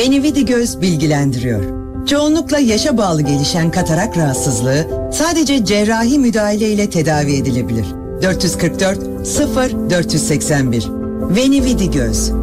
Venividi Göz bilgilendiriyor. Çoğunlukla yaşa bağlı gelişen katarak rahatsızlığı sadece cerrahi müdahale ile tedavi edilebilir. 444 0 481 Venividi Göz.